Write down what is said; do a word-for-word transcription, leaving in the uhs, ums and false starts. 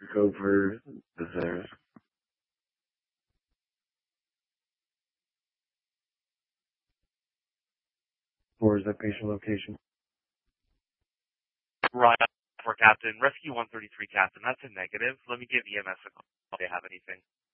Go for the Where's that patient location? Ryan for Captain. Rescue one thirty-three, Captain. That's a negative. Let me give E M S a call if they have anything.